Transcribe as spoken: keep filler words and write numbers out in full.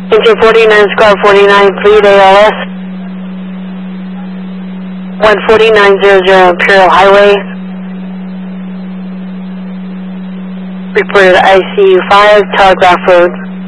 Engine forty-nine, Squad forty-nine, fleet A L S. one forty-nine hundred Imperial Highway. Reported I C U five, Telegraph Road.